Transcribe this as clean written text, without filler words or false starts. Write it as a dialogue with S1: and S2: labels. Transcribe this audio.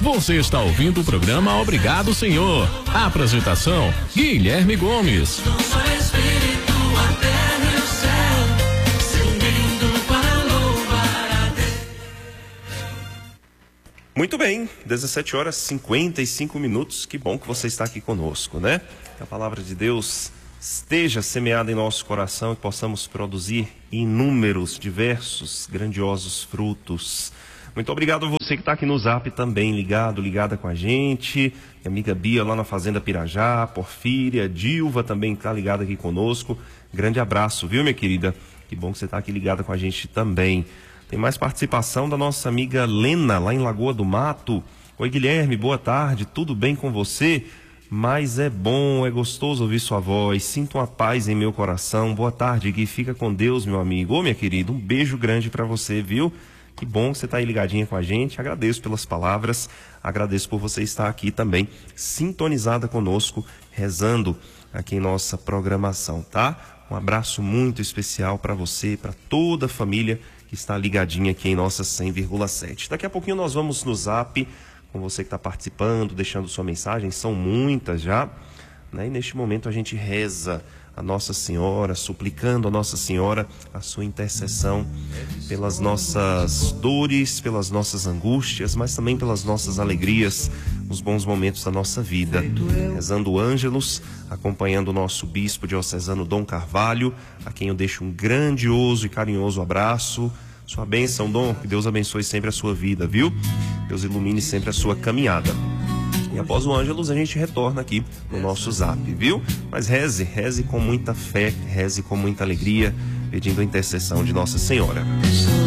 S1: Você está ouvindo o programa Obrigado Senhor. A apresentação, Guilherme Gomes.
S2: Muito bem, 17 horas 55 minutos. Que bom que você está aqui conosco, né? Que a palavra de Deus esteja semeada em nosso coração e possamos produzir inúmeros, diversos, grandiosos frutos. Muito obrigado a você que está aqui no Zap também, ligada com a gente. Minha amiga Bia lá na Fazenda Pirajá, Porfíria, Dilva também está ligada aqui conosco. Grande abraço, viu, minha querida? Que bom que você está aqui ligada com a gente também. Tem mais participação da nossa amiga Lena, lá em Lagoa do Mato. Oi, Guilherme, boa tarde, tudo bem com você? Mas é bom, é gostoso ouvir sua voz, sinto uma paz em meu coração. Boa tarde, Gui, fica com Deus, meu amigo. Ô, minha querida, um beijo grande para você, viu? Que bom que você está aí ligadinha com a gente. Agradeço pelas palavras, agradeço por você estar aqui também, sintonizada conosco, rezando aqui em nossa programação, tá? Um abraço muito especial para você, para toda a família que está ligadinha aqui em nossa 100,7. Daqui a pouquinho nós vamos no Zap, com você que está participando, deixando sua mensagem, são muitas já, né? E neste momento a gente reza a Nossa Senhora, suplicando a Nossa Senhora a sua intercessão pelas nossas dores, pelas nossas angústias, mas também pelas nossas alegrias, os bons momentos da nossa vida. Rezando ângelos, acompanhando o nosso bispo diocesano Dom Carvalho, a quem eu deixo um grandioso e carinhoso abraço. Sua bênção, Dom, que Deus abençoe sempre a sua vida, viu? Deus ilumine sempre a sua caminhada. E após o Ângelus a gente retorna aqui no nosso Zap, viu? Mas reze com muita fé, reze com muita alegria, pedindo a intercessão de Nossa Senhora.